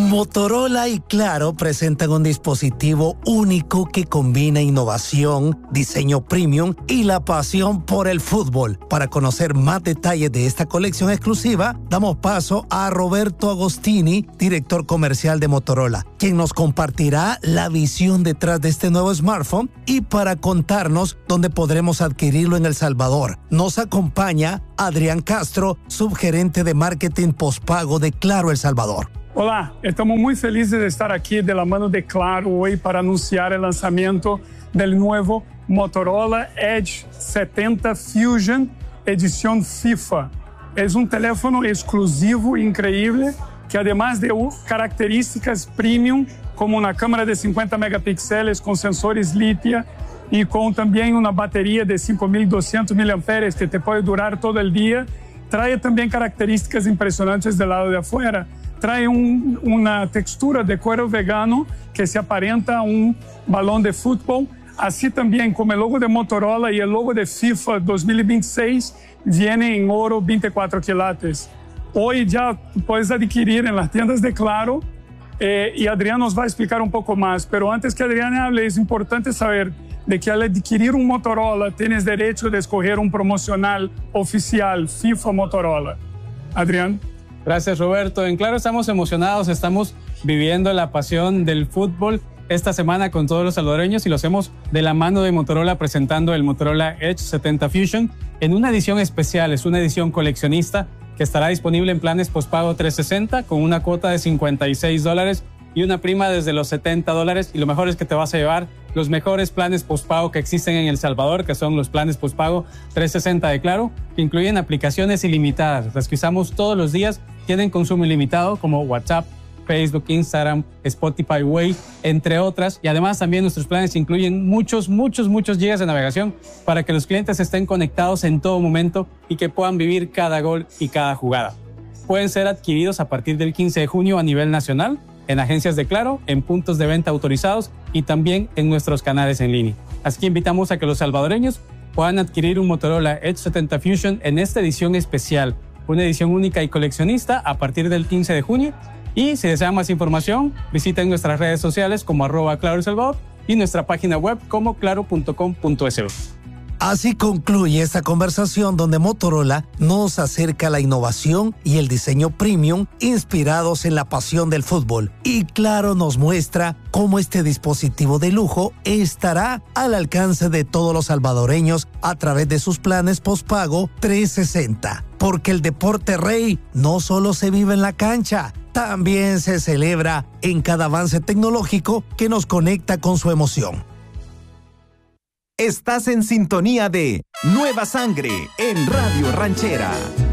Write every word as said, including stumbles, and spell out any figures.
Motorola y Claro presentan un dispositivo único que combina innovación, diseño premium y la pasión por el fútbol. Para conocer más detalles de esta colección exclusiva, damos paso a Roberto Agostini, director comercial de Motorola, quien nos compartirá la visión detrás de este nuevo smartphone y para contarnos dónde podremos adquirirlo en El Salvador. Nos acompaña Adrián Castro, subgerente de marketing postpago de Claro El Salvador. Olá, estamos muy felices de estar aquí de la mano de Claro hoy para anunciar el lanzamiento del nuevo Motorola Edge setenta Fusion edición FIFA. Es un teléfono exclusivo increíble que además de características premium como una cámara de cincuenta megapíxeles con sensores litio y con también una batería de cinco mil doscientos miliamperios que te puede durar todo el día, trae también características impresionantes del lado de afuera. Trae un, una textura de cuero vegano que se aparenta a un balón de fútbol, así también como el logo de Motorola y el logo de FIFA dos mil veintiséis viene en oro veinticuatro quilates. Hoy ya puedes adquirir en las tiendas de Claro eh, y Adrián nos va a explicar un poco más, pero antes que Adrián hable es importante saber de que al adquirir un Motorola tienes derecho de escoger un promocional oficial FIFA Motorola. Adrián. Gracias, Roberto. En Claro estamos emocionados, estamos viviendo la pasión del fútbol esta semana con todos los salvadoreños y lo hacemos de la mano de Motorola presentando el Motorola Edge setenta Fusion en una edición especial, es una edición coleccionista que estará disponible en planes postpago trescientos sesenta con una cuota de cincuenta y seis dólares y una prima desde los setenta dólares y lo mejor es que te vas a llevar los mejores planes postpago que existen en El Salvador, que son los planes postpago trescientos sesenta de Claro, que incluyen aplicaciones ilimitadas, las que usamos todos los días, tienen consumo ilimitado como WhatsApp, Facebook, Instagram, Spotify, Way, entre otras. Y además también nuestros planes incluyen muchos, muchos, muchos gigas de navegación para que los clientes estén conectados en todo momento y que puedan vivir cada gol y cada jugada. Pueden ser adquiridos a partir del quince de junio a nivel nacional, en agencias de Claro, en puntos de venta autorizados y también en nuestros canales en línea. Así que invitamos a que los salvadoreños puedan adquirir un Motorola Edge setenta Fusion en esta edición especial, una edición única y coleccionista a partir del quince de junio. Y si desean más información, visiten nuestras redes sociales como arroba Claro El Salvador y nuestra página web como claro punto com punto es. Así concluye esta conversación donde Motorola nos acerca a la innovación y el diseño premium inspirados en la pasión del fútbol. Y Claro nos muestra cómo este dispositivo de lujo estará al alcance de todos los salvadoreños a través de sus planes postpago trescientos sesenta. Porque el deporte rey no solo se vive en la cancha, también se celebra en cada avance tecnológico que nos conecta con su emoción. Estás en sintonía de Nueva Sangre en Radio Ranchera.